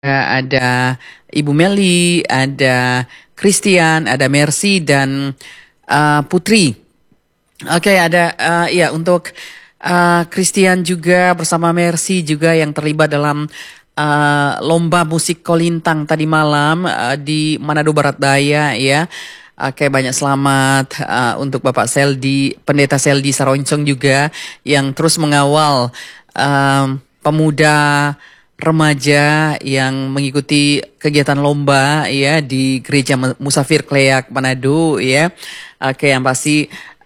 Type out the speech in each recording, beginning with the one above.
ada Ibu Meli, ada Christian, ada Mercy dan Putri. Oke, ada ya untuk Christian juga bersama Mercy juga yang terlibat dalam lomba musik kolintang tadi malam di Manado Barat Daya ya. Oke, banyak selamat untuk Bapak Seldi, Pendeta Seldi Saroncong juga yang terus mengawal pemuda remaja yang mengikuti kegiatan lomba ya di Gereja Musafir Kleak Manado ya. Oke, yang pasti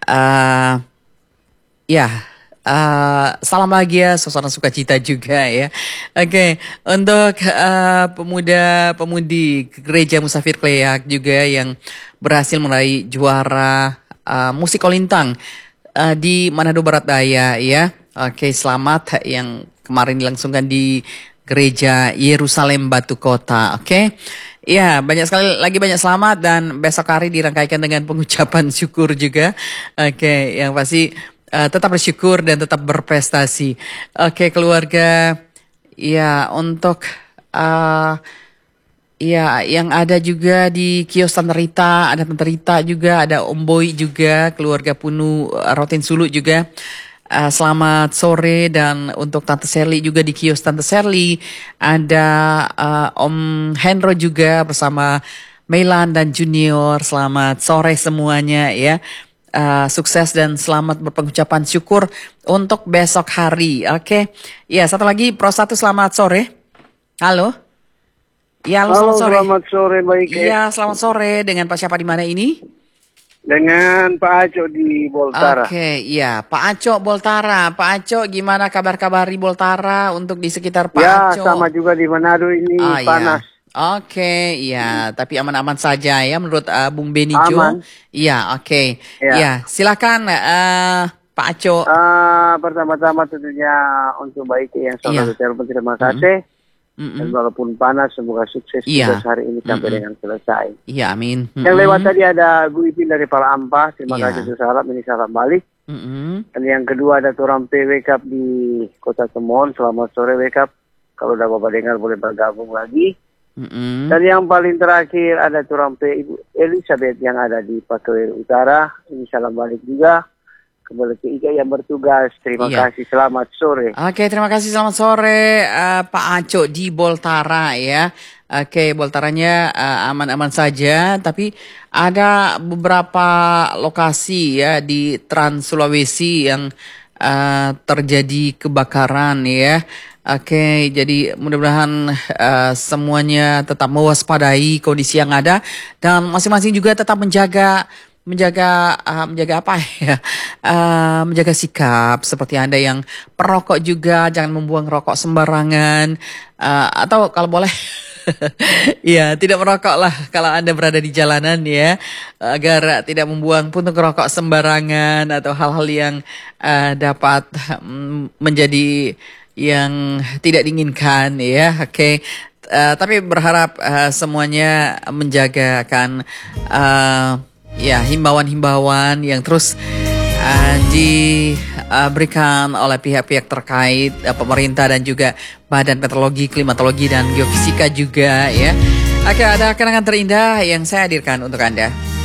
ya salam bahagia, suasana sukacita juga ya. Oke, untuk pemuda-pemudi Gereja Musafir Kleak juga yang berhasil meraih juara musik kolintang di Manado Barat Daya ya. Oke, selamat yang kemarin dilangsungkan di Gereja Yerusalem Batu Kota. Oke. Ya, banyak selamat dan besok hari dirangkaikan dengan pengucapan syukur juga. Oke, yang pasti tetap bersyukur dan tetap berprestasi. Oke, keluarga. Ya, untuk ya, yang ada juga di kios Tante Rita, ada Tante Rita juga, ada Om Boy juga, keluarga Punu Rotin Sulu juga. Selamat sore, dan untuk Tante Sherly juga di kios Tante Sherly, ada Om Henro juga bersama Melan dan Junior. Selamat sore semuanya ya. Sukses dan selamat berpengucapan syukur untuk besok hari. Oke. Ya, satu lagi Pro 1, selamat sore. Halo. Ya, halo, selamat sore. Selamat sore, baik. Iya, selamat sore. Dengan Pak siapa di mana ini? Dengan Pak Aco di Boltara. Oke, iya, Pak Aco Boltara. Pak Aco, gimana kabar-kabar di Boltara untuk di sekitar Pak Aco? Ya, sama juga di Manado ini panas. Iya. Oke, iya, tapi aman-aman saja ya menurut Bung Benijo. Aman. Iya, oke. Ya. Iya, silakan Pak Aco. Pertama-tama tentunya untuk baik yang selalu telepon, terima kasih. Dan walaupun panas, semoga sukses tugas hari ini sampai dengan selesai. Iya, amin. Yang lewat tadi ada Bu Ipin dari Pala Ampah, terima kasih untuk salam, ini salam balik. Dan yang kedua ada Turam P Wake Up di Kota Temon, selamat sore Wake Up. Kalau udah Bapak dengar boleh bergabung lagi. Dan yang paling terakhir ada Turam P Ibu Elizabeth yang ada di Pakewir Utara, ini salam balik juga. Kembali ke Iga yang bertugas. Terima kasih. Selamat sore. Oke, terima kasih. Selamat sore Pak Aco di Boltara ya. Oke, Boltaranya aman-aman saja. Tapi ada beberapa lokasi ya di Trans Sulawesi yang terjadi kebakaran ya. Oke, jadi mudah-mudahan semuanya tetap mewaspadai kondisi yang ada. Dan masing-masing juga tetap menjaga apa ya, menjaga sikap. Seperti Anda yang perokok juga jangan membuang rokok sembarangan, atau kalau boleh ya tidak merokok lah kalau Anda berada di jalanan ya, agar tidak membuang puntung rokok sembarangan atau hal-hal yang dapat menjadi yang tidak diinginkan ya. Oke. Tapi berharap semuanya menjagakan ya, himbauan-himbauan yang terus diberikan oleh pihak-pihak terkait, pemerintah dan juga Badan Meteorologi, Klimatologi dan Geofisika juga ya. Oke, ada kenangan terindah yang saya hadirkan untuk Anda.